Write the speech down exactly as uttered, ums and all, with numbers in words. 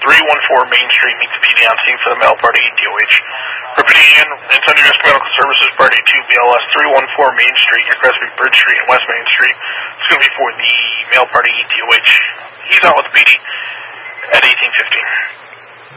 three one four Main Street. Meet the P D on scene for the mail party E T O H. Repeating again, it's under Risk Medical Services Party two B L S three one four Main Street, near Crespi Bridge Street and West Main Street. It's going to be for the mail party E T O H. He's out with the P D at eighteen fifteen.